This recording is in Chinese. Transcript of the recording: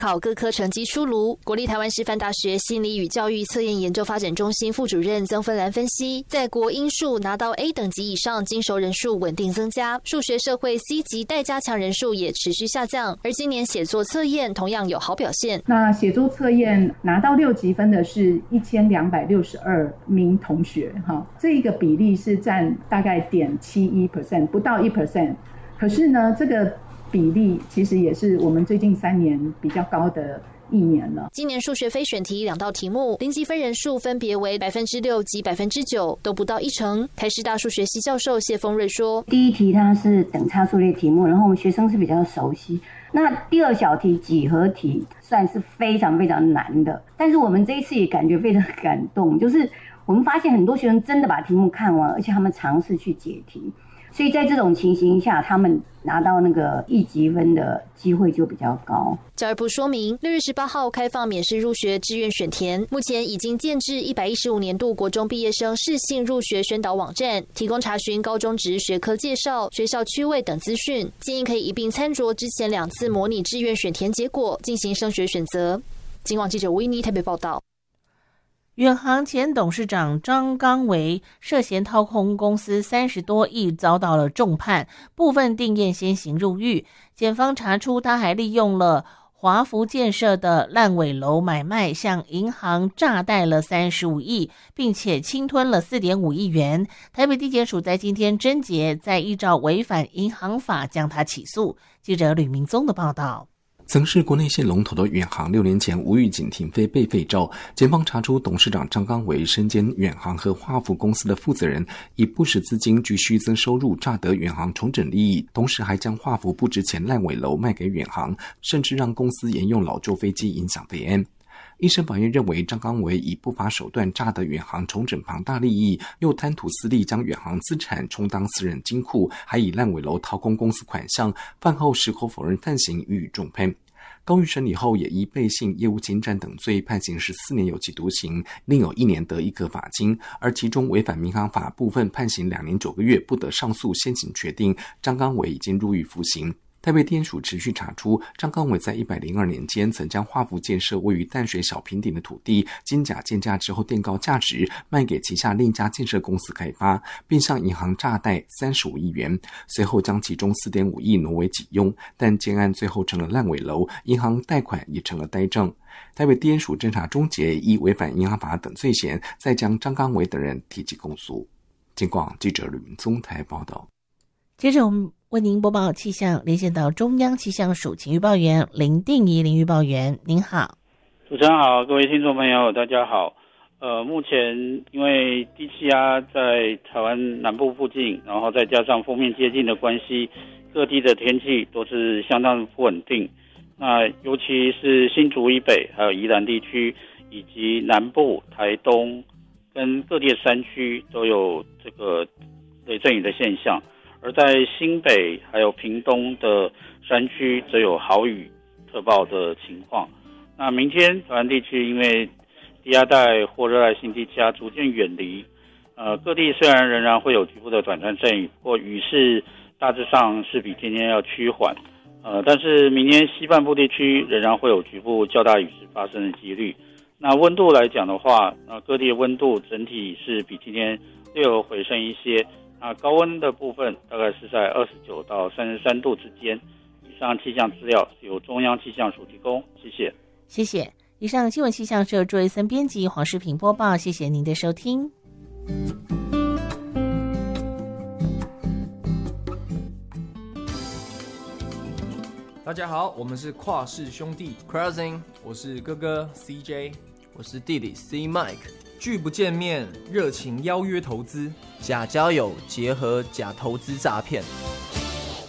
考各科成绩出炉。国立台湾师范大学心理与教育测验研究发展中心副主任曾芬兰分析，在国英数拿到 A 等级以上精熟人数稳定增加，数学社会 C 级待加强人数也持续下降，而今年写作测验同样有好表现。 那写作测验拿到6级分的是1262名同学，这个比例是占大概0.71%，不到1%。可是呢，这个比例其实也是我们最近3年比较高的1年了。 今年数学非选题2道题目零积分人数分别为6%及9%，都不到1成。台师大数学系教授谢峰瑞说， 第一题它是等差数列题目，然后我们学生是比较熟悉。那第二小题几何题算是非常非常难的，但是我们这一次也感觉非常感动，就是我们发现很多学生真的把题目看完，而且他们尝试去解题。所以在这种情形下，他们拿到那个1级分的机会就比较高。 教育部说明，6月18号开放免试入学志愿选填，目前已经建置115年度国中毕业生适性入学宣导网站，提供查询高中职学科介绍、学校区位等资讯，建议可以一并参酌之前2次模拟志愿选填结果，进行升学选择。警广记者维尼台北报道。 远航前董事长张刚维涉嫌掏空公司30多亿，遭到了重判，部分定验先行入狱。检方查出他还利用了华福建设的烂尾楼买卖，向银行诈贷了35亿，并且侵吞了4.5亿元。台北地检署在今天侦结，再依照违反银行法将他起诉。记者吕明宗的报道。 曾是国内线龙头的远航6年前无预警停飞被废照，检方查出董事长张刚维身兼远航和华福公司的负责人，以不实资金据虚增收入诈得远航重整利益，同时还将华福不值钱烂尾楼卖给远航，甚至让公司沿用老旧飞机影响飞安。一审法院认为，张刚维以不法手段诈得远航重整庞大利益，又贪图私利，将远航资产充当私人金库，还以烂尾楼掏空公司款项，饭后矢口否认犯行，予以重判。高院审理后也依背信、业务侵占等罪判刑14年有期徒刑，另有1年得1颗罚金，而其中违反民航法部分判刑2年9个月，不得上诉，先行决定。张刚维已经入狱服刑。台北地检署持续查出，张刚伟在102年间曾将华福建设位于淡水小平顶的土地经假建价之后垫高价值，卖给旗下另一家建设公司开发，并向银行诈贷35亿元，随后将其中4.5亿挪为己用，但建案最后成了烂尾楼，银行贷款也成了呆账。台北地检署侦查终结，依违反银行法等罪嫌，再将张刚伟等人提起公诉。警广记者吕明宗台报道。 接着我们为您播报气象，连线到中央气象署请预报员林定仪林预报员，您好。 主持人好，各位听众朋友大家好。目前因为低气压在台湾南部附近，然后再加上锋面接近的关系，各地的天气都是相当不稳定。那尤其是新竹以北，还有宜兰地区，以及南部、台东跟各地的山区都有这个雷阵雨的现象。而在新北还有屏东的山区则有豪雨特报的情况。那明天台湾地区因为低压带或热带性低气压逐渐远离，各地虽然仍然会有局部的短暂阵雨，不过雨势大致上是比今天要趋缓。但是明天西半部地区仍然会有局部较大雨势发生的几率。那温度来讲的话，各地的温度整体是比今天略有回升一些。那高温的部分大概是在29到33度之间。以上气象资料是由中央气象署提供，谢谢。 谢谢。以上新闻气象是由朱维森编辑，黄世平播报，谢谢您的收听。 大家好，我们是跨氏兄弟 Crossing， 我是哥哥 CJ， 我是弟弟 C Mike。 拒不见面，热情邀约投资， 假交友结合假投资诈骗。